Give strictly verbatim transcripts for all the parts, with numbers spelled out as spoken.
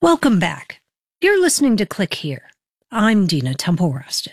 Welcome back. You're listening to Click Here. I'm Dina Temple-Rustin.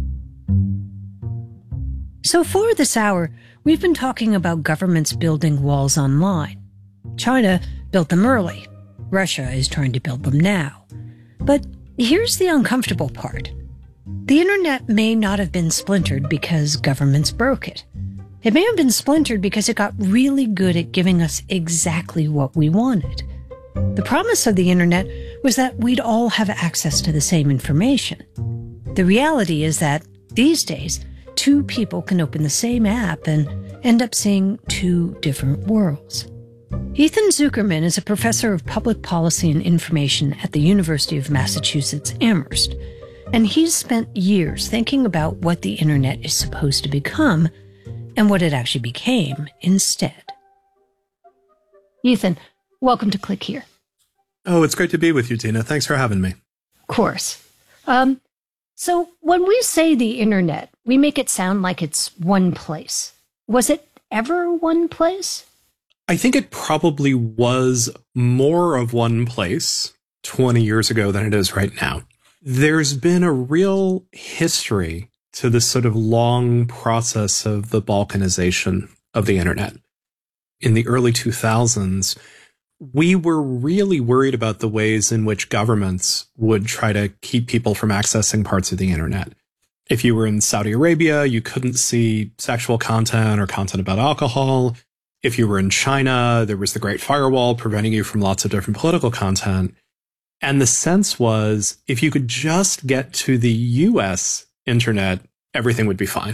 So far this hour, we've been talking about governments building walls online. China built them early. Russia is trying to build them now. But here's the uncomfortable part. The internet may not have been splintered because governments broke it. It may have been splintered because it got really good at giving us exactly what we wanted. The promise of the internet was that we'd all have access to the same information. The reality is that, these days, two people can open the same app and end up seeing two different worlds. Ethan Zuckerman is a professor of public policy and information at the University of Massachusetts Amherst, and he's spent years thinking about what the internet is supposed to become and what it actually became instead. Ethan, welcome to Click Here. Oh, it's great to be with you, Tina. Thanks for having me. Of course. Um, so when we say the internet, we make it sound like it's one place. Was it ever one place? I think it probably was more of one place twenty years ago than it is right now. There's been a real history to this sort of long process of the balkanization of the internet. In the early two thousands, we were really worried about the ways in which governments would try to keep people from accessing parts of the internet. If you were in Saudi Arabia, you couldn't see sexual content or content about alcohol. If you were in China, there was the Great Firewall preventing you from lots of different political content. And the sense was, if you could just get to the U S internet, everything would be fine.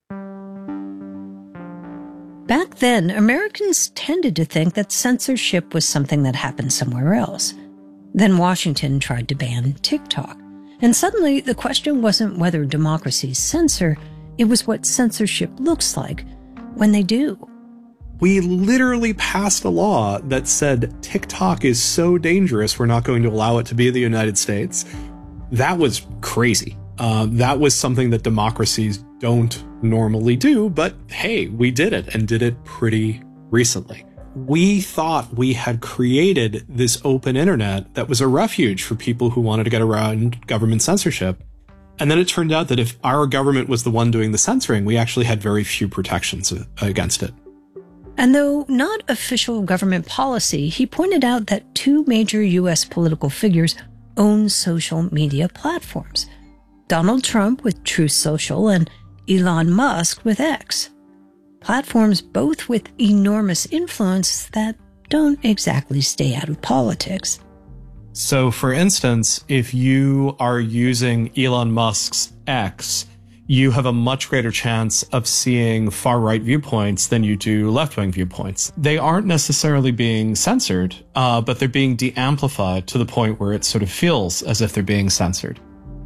Back then, Americans tended to think that censorship was something that happened somewhere else. Then Washington tried to ban TikTok. And suddenly, the question wasn't whether democracies censor, it was what censorship looks like when they do. We literally passed a law that said TikTok is so dangerous, we're not going to allow it to be in the United States. That was crazy. Uh, that was something that democracies don't normally do, but hey, we did it and did it pretty recently. We thought we had created this open internet that was a refuge for people who wanted to get around government censorship. And then it turned out that if our government was the one doing the censoring, we actually had very few protections against it. And though not official government policy, he pointed out that two major U S political figures own social media platforms. Donald Trump with Truth Social and Elon Musk with X. Platforms both with enormous influence that don't exactly stay out of politics. So, for instance, if you are using Elon Musk's X, you have a much greater chance of seeing far-right viewpoints than you do left-wing viewpoints. They aren't necessarily being censored, uh, but they're being de-amplified to the point where it sort of feels as if they're being censored.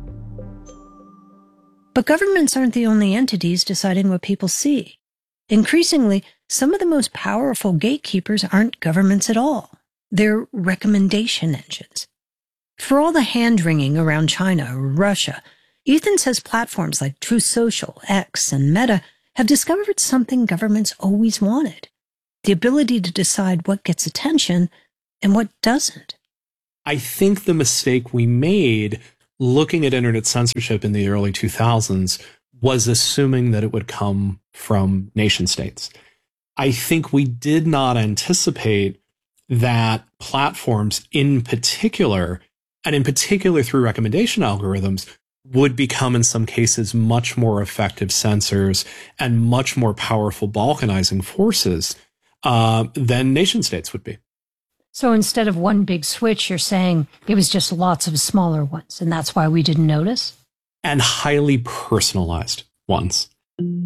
But governments aren't the only entities deciding what people see. Increasingly, some of the most powerful gatekeepers aren't governments at all. They're recommendation engines. For all the hand-wringing around China or Russia, Ethan says platforms like Truth Social, X, and Meta have discovered something governments always wanted: the ability to decide what gets attention and what doesn't. I think the mistake we made looking at internet censorship in the early two thousands was assuming that it would come from nation states. I think we did not anticipate that platforms in particular, and in particular through recommendation algorithms, would become in some cases much more effective censors and much more powerful balkanizing forces uh, than nation states would be. So instead of one big switch, you're saying it was just lots of smaller ones, and that's why we didn't notice? And highly personalized ones.